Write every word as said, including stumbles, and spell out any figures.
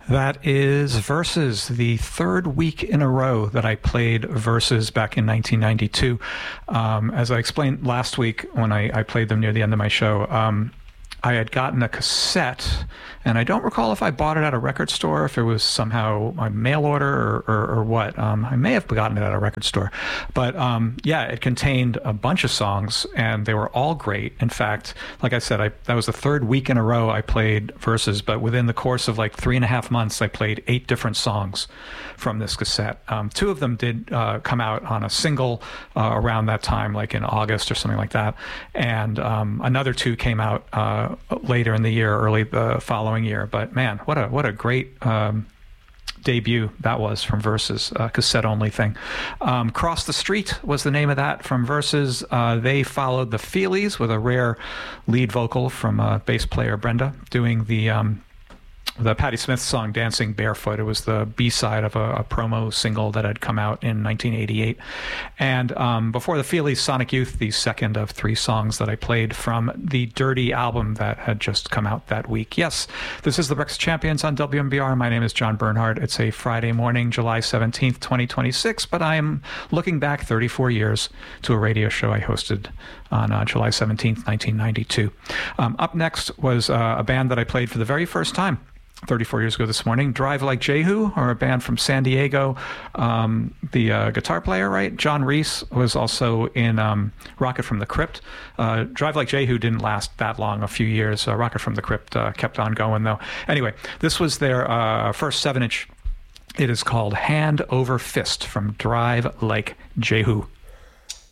That is Versus, the third week in a row that I played Versus back in nineteen ninety-two. Um, as I explained last week when I, I played them near the end of my show, um, I had gotten a cassette, and I don't recall if I bought it at a record store, if it was somehow a mail order or, or, or what. Um, I may have gotten it at a record store. But um, yeah, it contained a bunch of songs, and they were all great. In fact, like I said, I, that was the third week in a row I played Versus, but within the course of like three and a half months, I played eight different songs from this cassette. Um, two of them did uh, come out on a single uh, around that time, like in August or something like that. And um, another two came out uh, later in the year, early the following year. But man, what a what a great um, debut that was from Versus, uh, cassette only thing. Um, Cross the Street was the name of that from Versus. Uh, they followed the Feelies with a rare lead vocal from uh, bass player Brenda doing the um, the Patti Smith song Dancing Barefoot. It was the B-side of a, a promo single that had come out in nineteen eighty-eight. And um, before the Feelies, Sonic Youth, the second of three songs that I played from the Dirty album that had just come out that week. Yes, this is the Breakfast Champions on W M B R. My name is John Bernhardt. It's a Friday morning, July seventeenth, twenty twenty-six, but I am looking back thirty-four years to a radio show I hosted on uh, July seventeenth, nineteen ninety-two. Um, up next was uh, a band that I played for the very first time thirty-four years ago this morning, Drive Like Jehu, or a band from San Diego. Um, the uh, guitar player, right, John Reese, was also in um, Rocket from the Crypt. Uh, Drive Like Jehu didn't last that long, a few years. Uh, Rocket from the Crypt uh, kept on going, though. Anyway, this was their uh, first seven-inch. It is called Hand Over Fist from Drive Like Jehu.